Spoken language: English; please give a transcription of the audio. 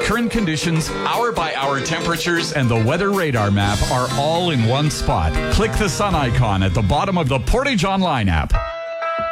current conditions, hour-by-hour temperatures, and the weather radar map are all in one spot. Click the sun icon at the bottom of the Portage Online app.